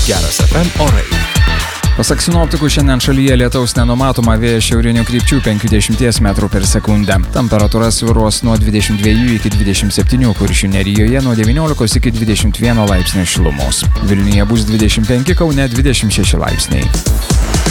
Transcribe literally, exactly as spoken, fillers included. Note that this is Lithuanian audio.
Geras F M orai. Pasak sinoptikų, šiandien šalyje lietaus nenumatoma, vėjas šiaurinių krypčių penkiasdešimt metrų per sekundę. Temperatūra svyruos nuo dvidešimt dviejų iki dvidešimt septynių, Kuršių nerijoje nuo devyniolikos iki dvidešimt vieno laipsnio šilumos. Vilniuje bus dvidešimt penki, Kaune dvidešimt šeši laipsniai.